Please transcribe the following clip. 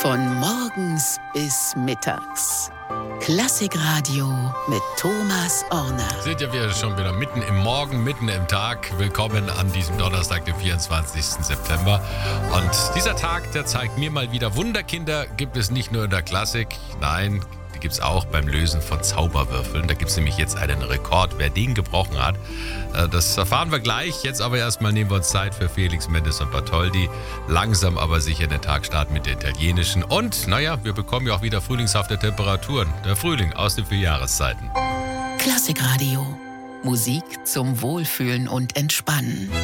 Von morgens bis mittags. Klassikradio mit Thomas Orner. Sind ja wir schon wieder mitten im Morgen, mitten im Tag. Willkommen an diesem Donnerstag, dem 24. September. Und dieser Tag, der zeigt mir mal wieder, Wunderkinder gibt es nicht nur in der Klassik. Nein, die gibt es auch beim Lösen von Zauberwürfeln. Da gibt es nämlich jetzt einen Rekord, wer den gebrochen hat. Das erfahren wir gleich. Jetzt aber erstmal nehmen wir uns Zeit für Felix Mendes und Bartholdy. Langsam aber sicher in den Tag starten mit der italienischen. Und, wir bekommen ja auch wieder frühlingshafte Temperaturen. Der Frühling aus den 4 Jahreszeiten. Klassikradio. Musik zum Wohlfühlen und Entspannen.